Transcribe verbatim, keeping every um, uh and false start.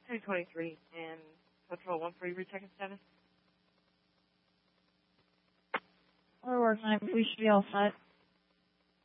two twenty-three and Patrol one three, read checking status. We're working on it. We should be all set.